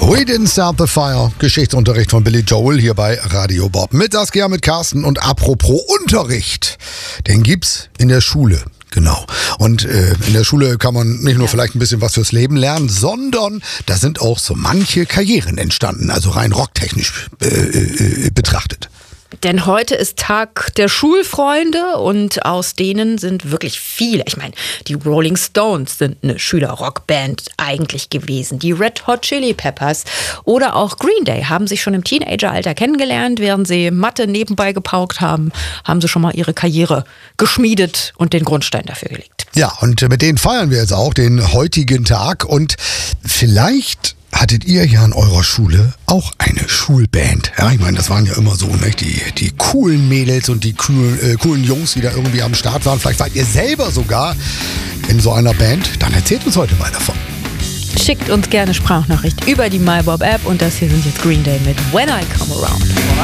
We Didn't Start the Fire. Geschichtsunterricht von Billy Joel hier bei Radio Bob. Mit Saskia, mit Carsten und apropos Unterricht. Den gibt's in der Schule. Genau. Und in der Schule kann man nicht nur vielleicht ein bisschen was fürs Leben lernen, sondern da sind auch so manche Karrieren entstanden, also rein rocktechnisch betrachtet. Denn heute ist Tag der Schulfreunde und aus denen sind wirklich viele. Ich meine, die Rolling Stones sind eine Schülerrockband eigentlich gewesen. Die Red Hot Chili Peppers oder auch Green Day haben sich schon im Teenageralter kennengelernt. Während sie Mathe nebenbei gepaukt haben, haben sie schon mal ihre Karriere geschmiedet und den Grundstein dafür gelegt. Ja, und mit denen feiern wir jetzt auch den heutigen Tag. Und vielleicht hattet ihr ja in eurer Schule auch eine Schulband? Ja, ich meine, das waren ja immer so, ne? Die coolen Mädels und die coolen Jungs, die da irgendwie am Start waren. Vielleicht wart ihr selber sogar in so einer Band. Dann erzählt uns heute mal davon. Schickt uns gerne Sprachnachricht über die MyBob-App und das hier sind jetzt Green Day mit When I Come Around.